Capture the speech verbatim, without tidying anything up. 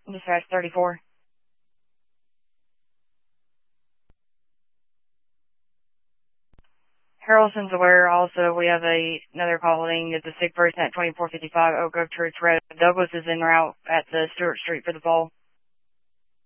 Dispatch thirty-four. Harrelson's aware also. We have a, another calling. It's a sick person at twenty-four fifty-five Oak Grove Church Road. Douglas is en route at the Stewart Street for the fall.